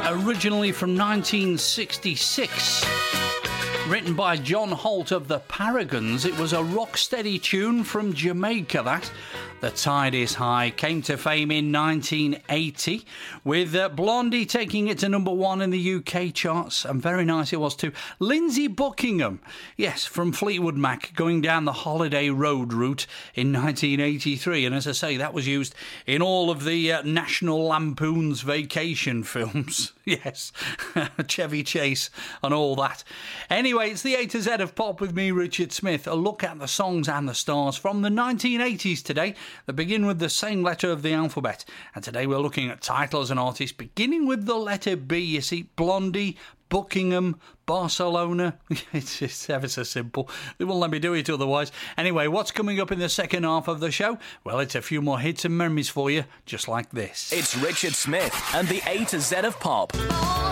Originally from 1966. Written by John Holt of the Paragons, it was a rock-steady tune from Jamaica, that. The Tide is High came to fame in 1980, with Blondie taking it to number one in the UK charts, and very nice it was too. Lindsey Buckingham, yes, from Fleetwood Mac, going down the Holiday Road route in 1983, and as I say, that was used in all of the National Lampoon's vacation films. Yes, Chevy Chase and all that. Anyway, it's the A to Z of Pop with me, Richard Smith. A look at the songs and the stars from the 1980s today that begin with the same letter of the alphabet. And today we're looking at titles and artists beginning with the letter B. You see, Blondie, Buckingham, Barcelona. It's ever so simple. They won't let me do it otherwise. Anyway, what's coming up in the second half of the show? Well, it's a few more hits and memories for you, just like this. It's Richard Smith and the A to Z of Pop.